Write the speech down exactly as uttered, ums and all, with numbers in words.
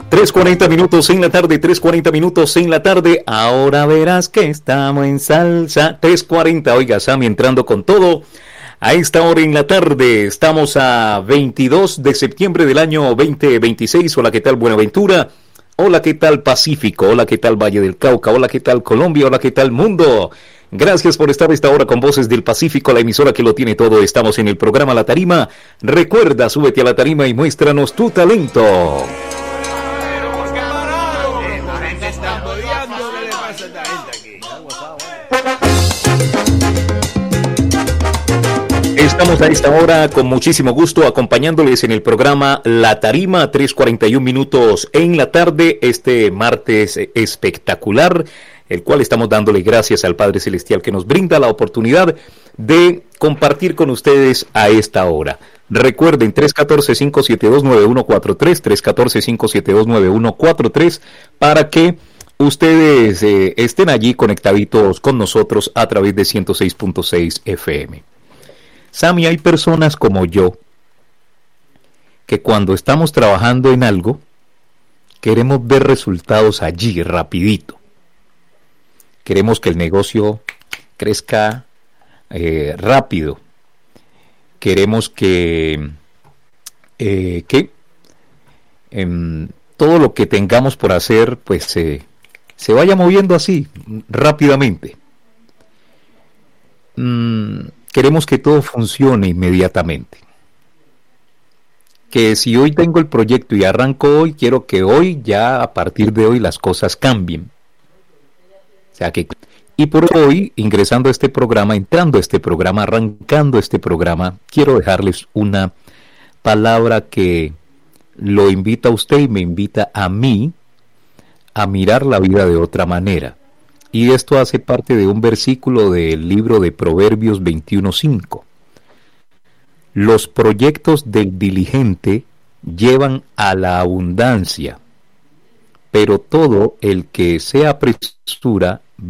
tres cuarenta minutos en la tarde, tres cuarenta minutos en la tarde. Ahora verás que estamos en salsa. tres cuarenta, oiga, Sammy entrando con todo. A esta hora en la tarde, estamos a veintidós de septiembre del año veinte veintiséis. Hola, ¿qué tal Buenaventura? Hola, ¿qué tal Pacífico? Hola, ¿qué tal Valle del Cauca? Hola, ¿qué tal Colombia? Hola, ¿qué tal mundo? Gracias por estar a esta hora con Voces del Pacífico, la emisora que lo tiene todo. Estamos en el programa La Tarima. Recuerda, súbete a la tarima y muéstranos tu talento. Estamos a esta hora con muchísimo gusto acompañándoles en el programa La Tarima, tres cuarenta y un minutos en la tarde, este martes espectacular, el cual estamos dándole gracias al Padre Celestial que nos brinda la oportunidad de compartir con ustedes a esta hora. Recuerden, tres uno cuatro, cinco siete dos, nueve uno cuatro tres, tres uno cuatro, cinco siete dos, nueve uno cuatro tres, para que ustedes eh, estén allí conectaditos con nosotros a través de ciento seis punto seis F M. Sammy, hay personas como yo que cuando estamos trabajando en algo queremos ver resultados allí rapidito. Queremos que el negocio crezca eh, rápido. Queremos que, eh, que eh, todo lo que tengamos por hacer pues eh, se vaya moviendo así rápidamente. Mm, Queremos que todo funcione inmediatamente. Que si hoy tengo el proyecto y arranco hoy, quiero que hoy, ya a partir de hoy, las cosas cambien. O sea que, y por hoy, ingresando a este programa, entrando a este programa, arrancando este programa, quiero dejarles una palabra que lo invita a usted y me invita a mí a mirar la vida de otra manera. Y esto hace parte de un versículo del libro de Proverbios veintiuno cinco. Los proyectos del diligente llevan a la abundancia, pero todo el que se apresura